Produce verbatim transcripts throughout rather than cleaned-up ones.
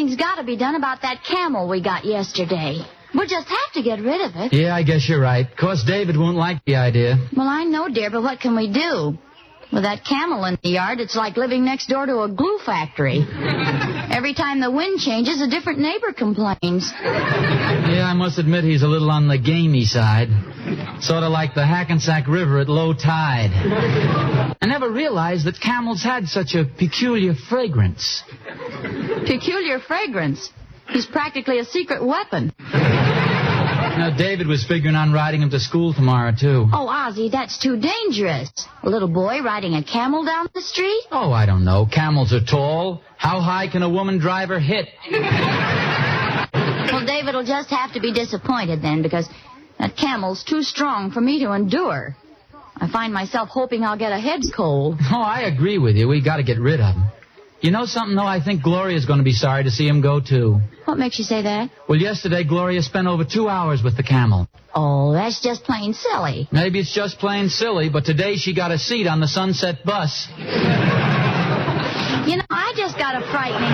something's got to be done about that camel we got yesterday. We'll just have to get rid of it. Yeah, I guess you're right. Of course, David won't like the idea. Well, I know, dear, but what can we do? With that camel in the yard, it's like living next door to a glue factory. Every time the wind changes, a different neighbor complains. Yeah, I must admit he's a little on the gamey side. Sort of like the Hackensack River at low tide. I never realized that camels had such a peculiar fragrance. Peculiar fragrance? He's practically a secret weapon. Now, David was figuring on riding him to school tomorrow, too. Oh, Ozzie, that's too dangerous. A little boy riding a camel down the street? Oh, I don't know. Camels are tall. How high can a woman driver hit? Well, David will just have to be disappointed then, because that camel's too strong for me to endure. I find myself hoping I'll get a head cold. Oh, I agree with you. We got to get rid of him. You know something, though? I think Gloria's going to be sorry to see him go, too. What makes you say that? Well, yesterday, Gloria spent over two hours with the camel. Oh, that's just plain silly. Maybe it's just plain silly, but today she got a seat on the Sunset bus. You know, I just got a frightening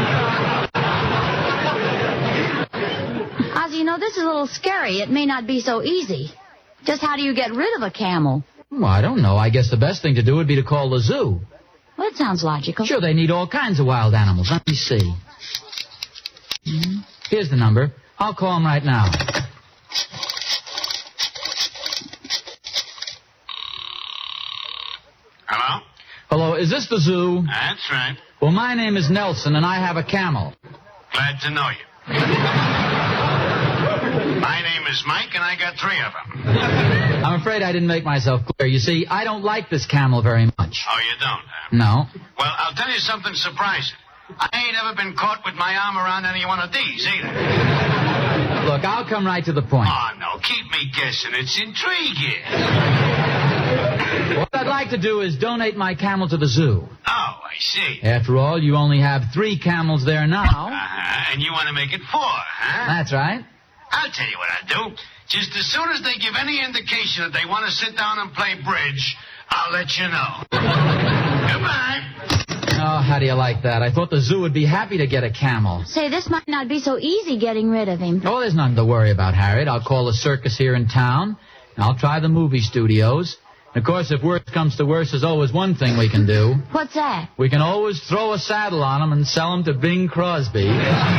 thought. Ozzie, you know, this is a little scary. It may not be so easy. Just how do you get rid of a camel? Well, I don't know. I guess the best thing to do would be to call the zoo. Well, that sounds logical. Sure, they need all kinds of wild animals. Let me see. Mm-hmm. Here's the number. I'll call them right now. Hello? Hello, is this the zoo? That's right. Well, my name is Nelson, and I have a camel. Glad to know you. My name is Mike, and I got three of them. I'm afraid I didn't make myself clear. You see, I don't like this camel very much. Oh, you don't, huh? No. Well, I'll tell you something surprising. I ain't ever been caught with my arm around any one of these, either. Look, I'll come right to the point. Oh, no, keep me guessing. It's intriguing. What I'd like to do is donate my camel to the zoo. Oh, I see. After all, you only have three camels there now. Uh-huh, and you want to make it four, huh? That's right. I'll tell you what I'll do. Just as soon as they give any indication that they want to sit down and play bridge, I'll let you know. Goodbye. Oh, how do you like that? I thought the zoo would be happy to get a camel. Say, this might not be so easy getting rid of him. Oh, there's nothing to worry about, Harriet. I'll call a circus here in town, and I'll try the movie studios. And, of course, if worse comes to worse, there's always one thing we can do. What's that? We can always throw a saddle on him and sell him to Bing Crosby.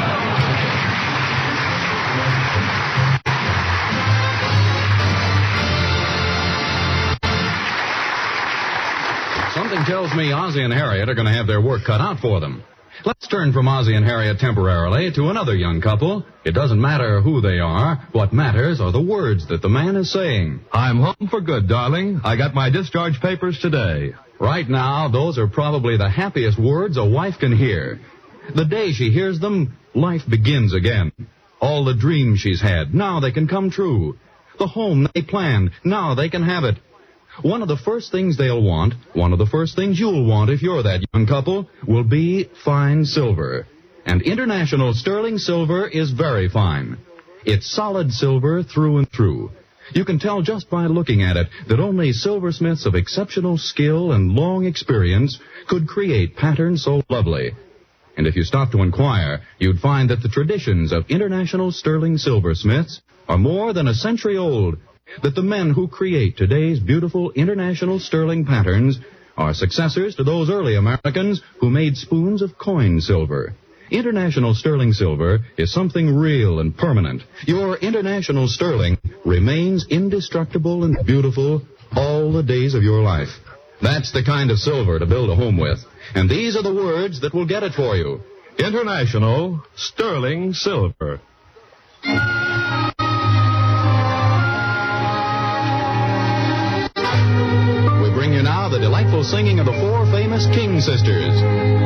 Something tells me Ozzie and Harriet are going to have their work cut out for them. Let's turn from Ozzie and Harriet temporarily to another young couple. It doesn't matter who they are. What matters are the words that the man is saying. I'm home for good, darling. I got my discharge papers today. Right now, those are probably the happiest words a wife can hear. The day she hears them, life begins again. All the dreams she's had, now they can come true. The home they planned, now they can have it. One of the first things they'll want, one of the first things you'll want if you're that young couple, will be fine silver. And International Sterling Silver is very fine. It's solid silver through and through. You can tell just by looking at it that only silversmiths of exceptional skill and long experience could create patterns so lovely. And if you stop to inquire, you'd find that the traditions of International Sterling Silversmiths are more than a century old, that the men who create today's beautiful international sterling patterns are successors to those early Americans who made spoons of coin silver. International Sterling Silver is something real and permanent. Your International Sterling remains indestructible and beautiful all the days of your life. That's the kind of silver to build a home with. And these are the words that will get it for you. International Sterling Silver. We bring you now the delightful singing of the four famous King sisters.